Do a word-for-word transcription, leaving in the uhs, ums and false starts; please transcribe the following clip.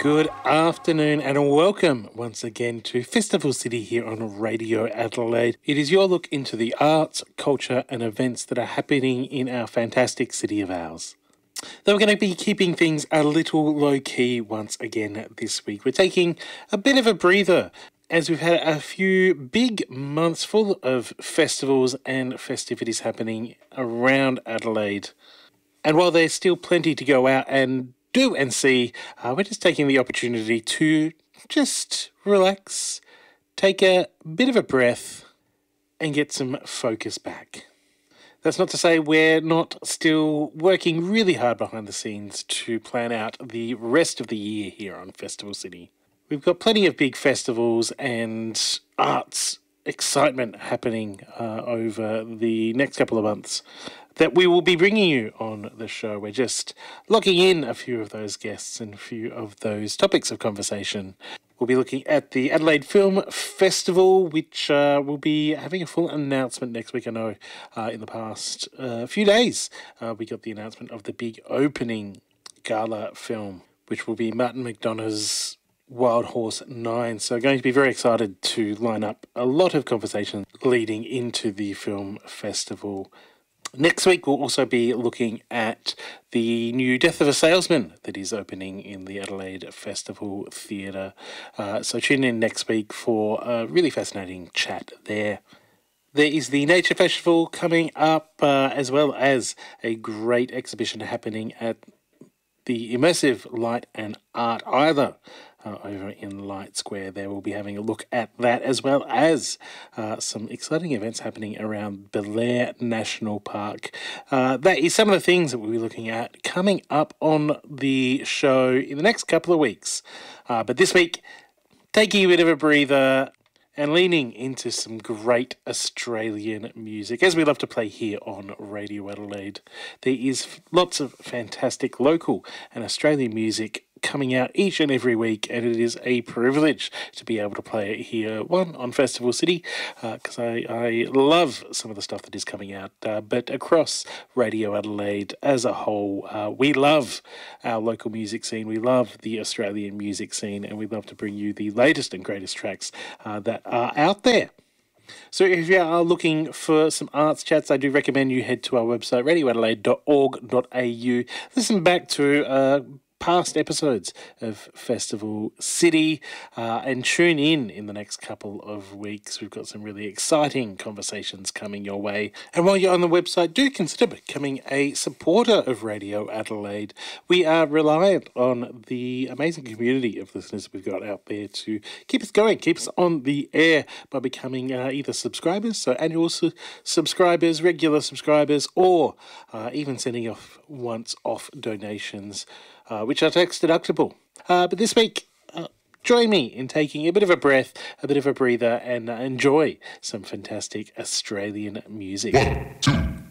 Good afternoon and welcome once again to Festival City here on Radio Adelaide. It is your look into the arts, culture and events that are happening in our fantastic city of ours. Though we're going to be keeping things a little low-key once again this week. We're taking a bit of a breather as we've had a few big months full of festivals and festivities happening around Adelaide. And while there's still plenty to go out and do and see, uh, we're just taking the opportunity to just relax, take a bit of a breath and get some focus back. That's not to say we're not still working really hard behind the scenes to plan out the rest of the year here on Festival City. We've got plenty of big festivals and arts excitement happening uh, over the next couple of months that we will be bringing you on the show. We're just locking in a few of those guests and a few of those topics of conversation. We'll be looking at the Adelaide Film Festival, which uh, will be having a full announcement next week. I know uh, in the past uh, few days uh, we got the announcement of the big opening gala film, which will be Martin McDonagh's Wild Horse nine. So going to be very excited to line up a lot of conversation leading into the film festival. Next week, we'll also be looking at the new Death of a Salesman that is opening in the Adelaide Festival Theatre. Uh, so tune in next week for a really fascinating chat there. There is the Nature Festival coming up, uh, as well as a great exhibition happening at the Immersive Light and Art Either uh, over in Light Square. There we'll be having a look at that, as well as uh, some exciting events happening around Belair National Park. Uh, that is some of the things that we'll be looking at coming up on the show in the next couple of weeks. Uh, but this week, taking a bit of a breather and leaning into some great Australian music, as we love to play here on Radio Adelaide. There is lots of fantastic local and Australian music coming out each and every week, and it is a privilege to be able to play it here, one, on Festival City, because uh, I, I love some of the stuff that is coming out, uh, but across Radio Adelaide as a whole, uh, we love our local music scene, we love the Australian music scene, and we love to bring you the latest and greatest tracks uh, that are out there. So if you are looking for some arts chats, I do recommend you head to our website, radio adelaide dot org dot a u. Listen back to uh, past episodes of Festival City uh, and tune in in the next couple of weeks. We've got some really exciting conversations coming your way. And while you're on the website, do consider becoming a supporter of Radio Adelaide. We are reliant on the amazing community of listeners we've got out there to keep us going, keep us on the air by becoming uh, either subscribers, so annual su- subscribers, regular subscribers, or uh, even sending off once-off donations, Uh, which are tax deductible. Uh, but this week, uh, join me in taking a bit of a breath, a bit of a breather, and uh, enjoy some fantastic Australian music. One, two.